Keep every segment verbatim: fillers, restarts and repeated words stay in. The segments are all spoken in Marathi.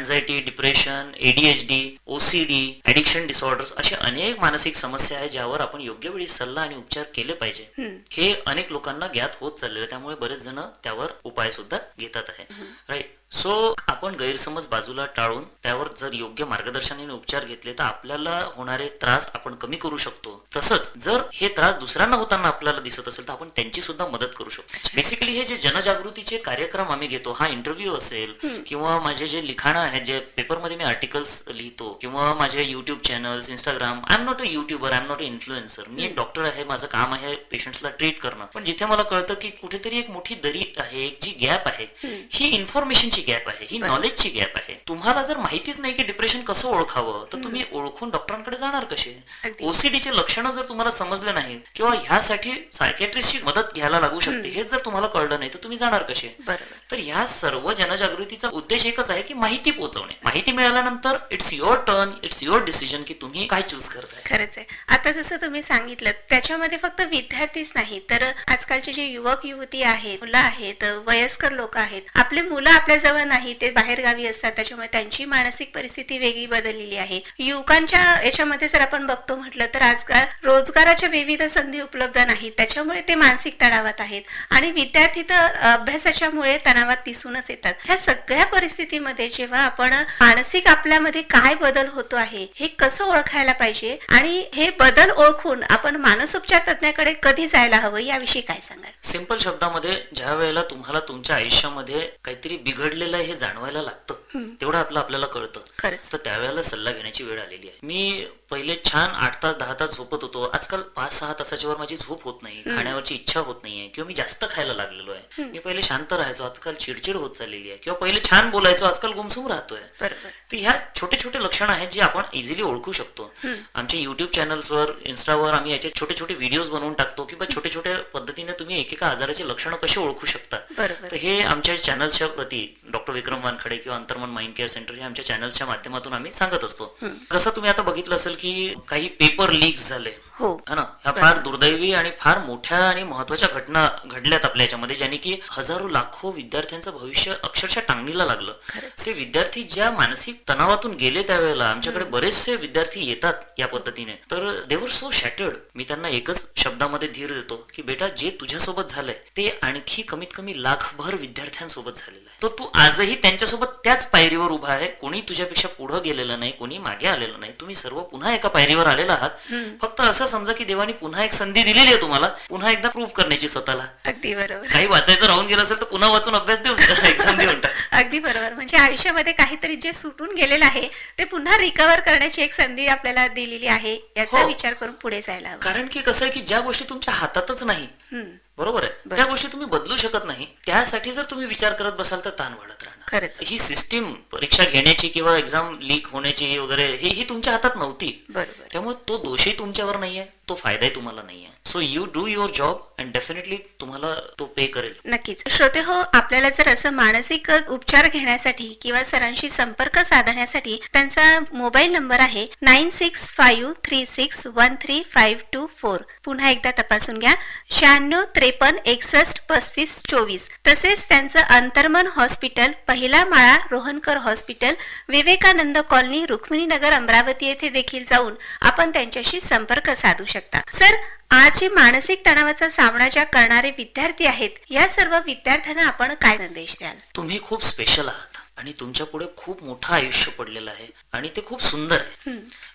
Anxiety, depression, ADHD, OCD, addiction disorders अशा अनेक मानसिक समस्या आहेत ज्यावर आपण योग्य वेळी सल्ला आणि उपचार केले पाहिजे. हे अनेक लोकांना ज्ञात होत चाललेलं, त्यामुळे बरेच जण त्यावर उपाय सुद्धा घेतात आहे. राईट. सो आपण गैरसमज बाजूला टाळून त्यावर जर योग्य मार्गदर्शन आणि उपचार घेतले तर आपल्याला होणारे त्रास आपण कमी करू शकतो. तसंच जर हे त्रास दुसऱ्यांना होताना आपल्याला दिसत असेल तर आपण त्यांची सुद्धा मदत करू शकतो. बेसिकली हे जे जनजागृतीचे कार्यक्रम आम्ही घेतो, हा इंटरव्ह्यू असेल किंवा माझे जे लिखाण आहे, जे पेपरमध्ये मी आर्टिकल्स लिहितो किंवा माझे YouTube channels, Instagram, I am not a YouTuber, I am not a influencer. मी एक डॉक्टर आहे, माझं काम आहे पेशंट्सला ट्रीट करणं. पण जिथे मला कळतं की कुठेतरी एक मोठी दरी आहे, एक जी गॅप आहे, ही इन्फॉर्मेशन गॅप आहे, ही नॉलेजची गॅप आहे. तुम्हाला जर माहितीच नाही की डिप्रेशन कसं ओळखावं तर तुम्ही ओळखून डॉक्टरांकडे जाणार कसे? ओसीडीचे लक्षणं जर तुम्हाला समजले नाहीत किंवा ह्यासाठी सायकॅट्रिस्टची मदत घ्यायला लागू शकते हेच जर तुम्हाला कळलं नाही तर तुम्ही जाणार कसे? तर ह्या सर्व जनजागृतीचा उद्देश एकच आहे की माहिती पोहोचवणे. माहिती मिळाल्यानंतर it's your turn, it's your decision की तुम्ही काय चूज करताय. खरंच आहे. आता जसं तुम्ही सांगितलं त्याच्यामध्ये फक्त विद्यार्थीच नाही तर आजकालचे जे युवक युवती आहेत, मुलं आहेत, वयस्कर लोक आहेत, आपले मुलं आपल्या जवळ नाही, ते बाहेर गावी असतात, त्याच्यामुळे त्यांची मानसिक परिस्थिती वेगळी बदललेली आहे. युवकांच्या याच्यामध्ये जर आपण बघतो म्हटलं तर आजकाल रोजगाराच्या विविध संधी उपलब्ध नाहीत, त्याच्यामुळे ते मानसिक तणावात आहेत आणि विद्यार्थी तर अभ्यासाच्यामुळे तणावात दिसूनच येतात. ह्या सगळ्या परिस्थितीमध्ये जेव्हा आपण मानसिक आपल्यामध्ये काय बदल होतो आहे हे कसं ओळखायला पाहिजे आणि हे बदल ओळखून आपण मानसोपचार तज्ञाकडे कधी जायला हवं याविषयी काय सांगाल? सिंपल शब्दामध्ये, ज्या वेळेला तुम्हाला तुमच्या आयुष्यामध्ये काहीतरी बिघडलेलं हे जाणवायला लागतं तेवढं आपलं आपल्याला कळतं, तर त्यावेळेला सल्ला घेण्याची वेळ आलेली आहे. मी पहिले छान आठ तास दहा तास झोपत होतो, आजकाल पाच सहा तासाच्या वर माझी झोप होत नाही, खाण्यावरची इच्छा होत नाहीये किंवा मी जास्त खायला लागलेलो आहे. मी पहिले शांत राहायचो, आजकाल चिडचिड होत चाललेली आहे. किंवा पहिले छान बोलायचो, आजकाल गुमसुम राहतोय. तर ह्या छोटे छोटे लक्षण आहेत जे आपण इझिली ओळखू शकतो. आमच्या युट्यूब चॅनल्सवर, इन्स्टावर आम्ही याचे छोटे छोटे व्हिडिओज बनवून टाकतो किंवा छोटे छोट्या पद्धतीने तुम्ही एकेका आजाराचे लक्षणं कसे ओळखू शकता. तर हे आमच्या चॅनल्सच्या प्रती डॉक्टर विक्रम वानखडे किंवा अंतर्मन माइंड केअर सेंटर हे आमच्या चॅनल्सच्या माध्यमातून आम्ही सांगत असतो. जसं तुम्ही आता बघितलं असेल की काही पेपर लीक झाले ना, ह्या फार दुर्दैवी आणि फार मोठ्या आणि महत्वाच्या घटना घडल्यात आपल्या याच्यामध्ये, ज्याने की हजारो लाखो विद्यार्थ्यांचं भविष्य अक्षरशः टांगणीला लागलं. ते विद्यार्थी ज्या मानसिक तणावातून गेले त्यावेळेला आमच्याकडे बरेचसे विद्यार्थी येतात या पद्धतीने, तर दे वर सो शॅटर्ड. मी त्यांना एकच शब्दामध्ये धीर देतो की बेटा, जे तुझ्यासोबत झालंय ते आणखी कमीत कमी लाखभर विद्यार्थ्यांसोबत झालेलं आहे. तर तू आजही त्यांच्यासोबत त्याच पायरीवर उभा आहे. कोणी तुझ्यापेक्षा पुढे गेलेलं नाही, कोणी मागे आलेलं नाही. तुम्ही सर्व पुन्हा एका पायरीवर आलेला आहात. फक्त असं समजा की देवानी पुन्हा एक संधी दिलेली आहे तुम्हाला, पुन्हा एकदा प्रूव्ह करण्याची स्वतःला. अगदी बरोबर. काही वाचायचं राहून गेलं असेल तर पुन्हा वाचून अभ्यास देऊन एक्झाम देऊन टाक. अगदी बरोबर. म्हणजे आयुष्यामध्ये काहीतरी जे सुटून गेलेलं आहे ते पुन्हा रिकव्हर करण्याची एक संधी आपल्याला दिलेली आहे, याचा विचार करून पुढे जायला हवं. कारण की कसं आहे की ज्या गोष्टी तुमच्या हातातच नाही, बरोबर आहे, त्या गोष्टी तुम्ही बदलू शकत नाही. त्यासाठी जर तुम्ही विचार करत बसाल तर ताण वाढत राहणार. ही सिस्टीम परीक्षा घेण्याची किंवा एक्झाम लीक होण्याची वगैरे हे ही तुमच्या हातात नव्हती. त्यामुळे तो दोषही तुमच्यावर नाहीये, तो फायदाही तुम्हाला नाहीये. So you do your job and definitely तुम्हाला तो पे करेल. नक्कीच. श्रोते हो, आपल्याला जर असं मानसिक उपचार घेण्यासाठी किंवा सरांशी संपर्क साधण्यासाठी त्यांचा मोबाईल नंबर आहे nine six five three six one three five to four. पुन्हा एकदा तपासून घ्या, शहाण्णव त्रेपन्न एकसष्ट पस्तीस चोवीस. तसेच त्यांचं अंतर्मन हॉस्पिटल, पहिला माळा, रोहनकर हॉस्पिटल, विवेकानंद कॉलनी, रुक्मिणीनगर, अमरावती येथे देखील जाऊन आपण त्यांच्याशी संपर्क साधू शकता. सर, आज जे मानसिक तणावाचा सामना ज्या करणारे विद्यार्थी आहेत, या सर्व विद्यार्थ्यांना आपण काय संदेश द्याल? तुम्ही खूप स्पेशल आहात आणि तुमच्या पुढे खूप मोठं आयुष्य पडलेलं आहे आणि ते खूप सुंदर आहे.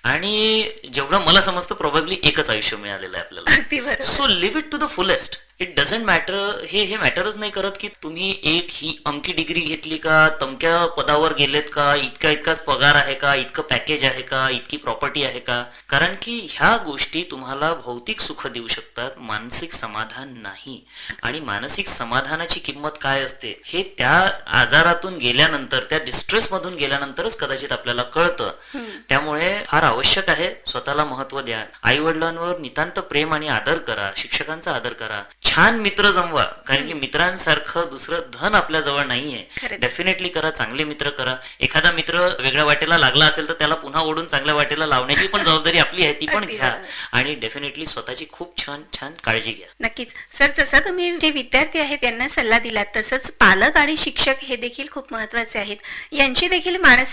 आणि जेवढं मला समजतं प्रोबॅबली एकच आयुष्य मिळालेलं आहे आपल्याला. So leave it to the fullest. It doesn't matter. हे हे मॅटरच नाही करत की तुम्ही एक ही अमकी डिग्री घेतली का, तमक्या पदावर गेलेत का, इतका इतकाच पगार आहे का, इतकं पॅकेज आहे का, इतकी प्रॉपर्टी आहे का. कारण की ह्या गोष्टी तुम्हाला भौतिक सुख देऊ शकतात, मानसिक समाधान नाही. आणि मानसिक समाधानाची किंमत काय असते हे त्या आजारातून गेल्यानंतर, त्या डिस्ट्रेस मधून गेल्यानंतरच कदाचित आपल्याला कळतं. त्यामुळे फार आवश्यक आहे स्वतःला महत्व द्या. आई वडिलांवर नितांत प्रेम आणि आदर करा, शिक्षकांचा आदर करा, छान मित्र जमवा. कारण की मित्रांसारखं दुसरं धन आपल्या जवळ नाहीये. डेफिनेटली करा, चांगले मित्र करा. एखादा मित्र वेगळ्या वाटेला लागला असेल तर त्याला पुन्हा ओढून चांगल्या वाटेला लावण्याची पण जबाबदारी आपली आहे, ती पण घ्या. आणि डेफिनेटली स्वतःची खूप छान छान काळजी घ्या. नक्कीच. सर, जसं तुम्ही जे विद्यार्थी आहेत त्यांना सल्ला दिलात, तसंच पालक आणि शिक्षक हे देखील खूप महत्वाचे आहेत. यांची देखील मानसिक